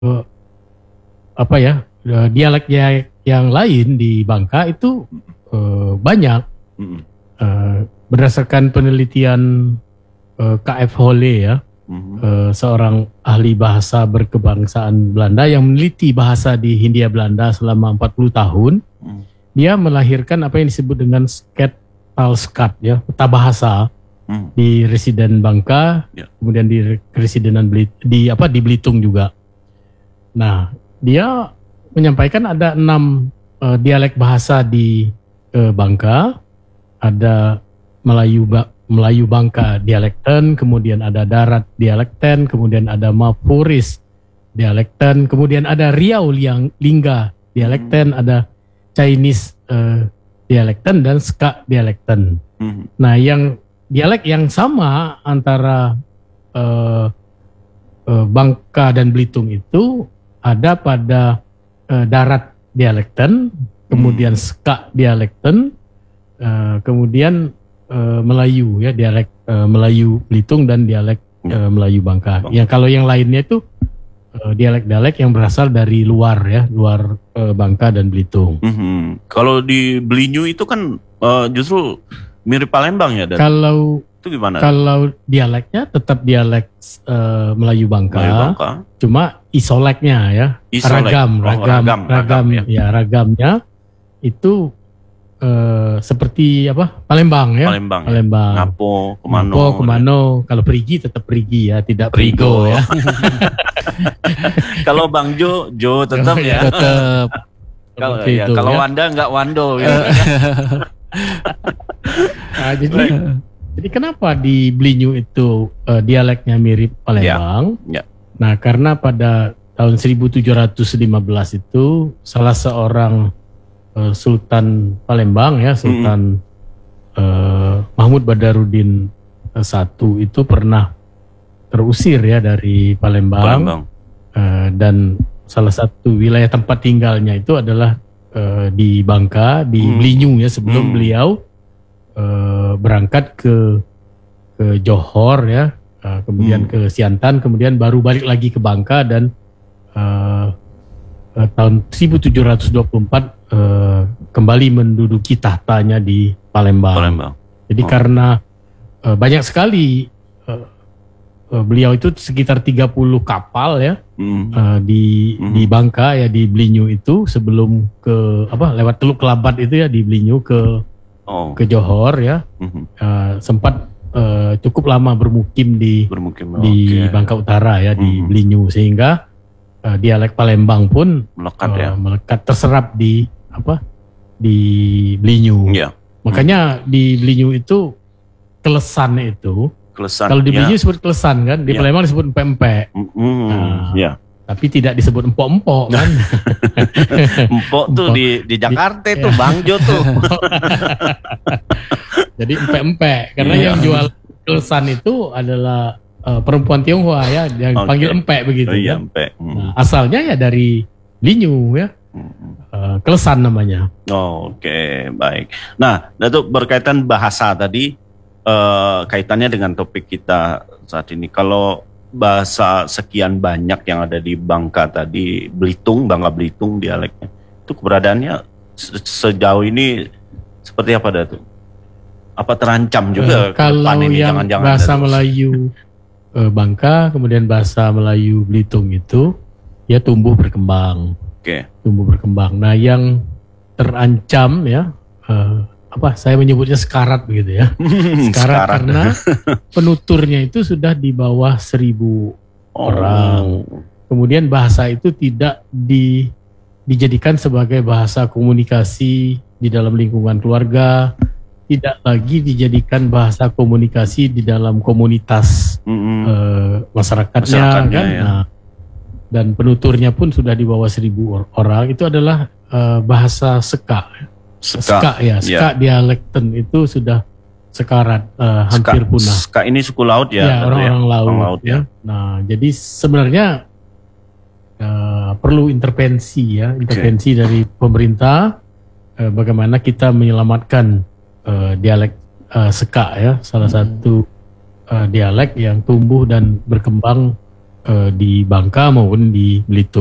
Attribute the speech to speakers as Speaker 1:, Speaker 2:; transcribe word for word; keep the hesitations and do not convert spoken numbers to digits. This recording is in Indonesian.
Speaker 1: uh, apa ya uh, dialek yang lain di Bangka itu uh, banyak. Mm-hmm. uh, berdasarkan penelitian uh, K F Holle ya, mm-hmm. uh, seorang ahli bahasa berkebangsaan Belanda yang meneliti bahasa di Hindia Belanda selama empat puluh tahun, mm-hmm. dia melahirkan apa yang disebut dengan Skat-Talskat ya, peta bahasa mm-hmm. di residen Bangka, yeah. kemudian di residenan Belit- di apa di Belitung juga. Nah, dia menyampaikan ada enam uh, dialek bahasa di uh, Bangka, ada Melayu ba- Melayu Bangka dialekten, kemudian ada Darat dialekten, kemudian ada Mapuris dialekten, kemudian ada Riau Liang Lingga dialekten, hmm. ada Chinese uh, dialekten dan Ska dialekten. Hmm. Nah, yang dialek yang sama antara uh, uh, Bangka dan Belitung itu ada pada uh, Darat dialekten, kemudian hmm. Ska dialekten, uh, kemudian uh, Melayu ya, dialek uh, Melayu Belitung dan dialek uh, Melayu Bangka. Yang kalau yang lainnya itu uh, dialek-dialek yang berasal dari luar ya, luar uh, Bangka dan Belitung.
Speaker 2: Mm-hmm. Kalau di Belinyu itu kan uh, justru mirip Palembang ya. Dan
Speaker 1: kalau
Speaker 2: itu gimana?
Speaker 1: Kalau dialeknya tetap dialek uh, Melayu Bangka,
Speaker 2: Melayu Bangka,
Speaker 1: cuma isoleknya ya,
Speaker 2: Isolek.
Speaker 1: ragam,
Speaker 2: oh,
Speaker 1: ragam,
Speaker 2: ragam,
Speaker 1: ragam,
Speaker 2: ragam ya.
Speaker 1: ya ragamnya itu uh, seperti apa? Palembang ya.
Speaker 2: Palembang.
Speaker 1: Palembang.
Speaker 2: Ya. Ngapo, Kemano.
Speaker 1: Ngapo, Kemano. Ya. Kalau perigi tetap perigi ya, tidak perigo, perigo ya.
Speaker 2: Kalau Bang Jo, Jo tetap ya.
Speaker 1: Tetap.
Speaker 2: Kalau ya, kalau ya. Wanda enggak Wando gitu.
Speaker 1: Nah, jadi Jadi kenapa di Belinyu itu uh, dialeknya mirip Palembang? Ya. Ya. Nah, karena pada tahun seribu tujuh ratus lima belas itu salah seorang uh, Sultan Palembang ya, Sultan mm-hmm. uh, Mahmud Badarudin satu itu pernah terusir ya dari Palembang, Palembang. Uh, dan salah satu wilayah tempat tinggalnya itu adalah uh, di Bangka, di mm. Belinyu ya, sebelum mm. beliau Uh, berangkat ke ke Johor ya, uh, kemudian hmm. ke Siantan, kemudian baru balik lagi ke Bangka dan uh, uh, tahun seribu tujuh ratus dua puluh empat uh, kembali menduduki tahtanya di Palembang. Palembang. Jadi oh. karena uh, banyak sekali uh, uh, beliau itu sekitar tiga puluh kapal ya hmm. uh, di hmm. di Bangka ya, di Belinyu itu sebelum ke apa lewat Teluk Kelabat itu ya, di Belinyu ke Oh. ke Johor ya, mm-hmm. uh, sempat uh, cukup lama bermukim di bermukim. di okay. Bangka Utara ya, mm-hmm. di Belinyu, sehingga uh, dialek Palembang pun melekat uh, ya, melekat terserap di apa di Belinyu. Yeah. Makanya mm-hmm. di Belinyu itu kelesan itu, kelesan, kalau di Belinyu yeah. disebut kelesan kan, di yeah. Palembang disebut empek-empek. Mm-hmm. Nah, yeah. Tapi tidak disebut empok-empok kan.
Speaker 2: Empok tuh empok. di di Jakarta di, tuh, ya. Bang Jo tuh.
Speaker 1: Jadi empek-empek karena iya. yang jual kelesan itu adalah uh, perempuan Tionghoa ya, yang okay. panggil empek begitu.
Speaker 2: Oh, iya,
Speaker 1: kan.
Speaker 2: Empek. Hmm.
Speaker 1: Nah, asalnya ya dari Belinyu ya. Uh, kelesan namanya.
Speaker 2: Oh, oke, okay. Baik. Nah, Datuk, berkaitan bahasa tadi, uh, kaitannya dengan topik kita saat ini. Kalau bahasa sekian banyak yang ada di Bangka tadi, Belitung, Bangka Belitung dialeknya, itu keberadaannya sejauh ini seperti apa, Datuk? Apa terancam juga? Uh,
Speaker 1: kalau
Speaker 2: ini,
Speaker 1: yang jangan-jangan bahasa Datuk. Melayu uh, Bangka, kemudian bahasa Melayu Belitung itu ya tumbuh berkembang,
Speaker 2: okay.
Speaker 1: tumbuh berkembang. Nah, yang terancam ya, uh, apa saya menyebutnya sekarat begitu ya, sekarat, sekarat. Karena penuturnya itu sudah di bawah seribu oh. orang. Kemudian bahasa itu tidak di, dijadikan sebagai bahasa komunikasi di dalam lingkungan keluarga, tidak lagi dijadikan bahasa komunikasi di dalam komunitas mm-hmm. uh, masyarakatnya, masyarakatnya kan. Ya. Nah, dan penuturnya pun sudah di bawah seribu orang. Itu adalah uh, bahasa Ska. Ska, ska ya, Ska yeah. dialekten itu sudah sekarat, uh, hampir
Speaker 2: ska,
Speaker 1: punah.
Speaker 2: Ska ini suku laut ya,
Speaker 1: ya orang-orang
Speaker 2: ya?
Speaker 1: laut,
Speaker 2: orang laut ya.
Speaker 1: ya. Nah, jadi sebenarnya uh, perlu intervensi ya, intervensi okay. dari pemerintah, uh, bagaimana kita menyelamatkan uh, dialek uh, Ska ya, salah hmm. satu uh, dialek yang tumbuh dan berkembang uh, di Bangka maupun di Belitung.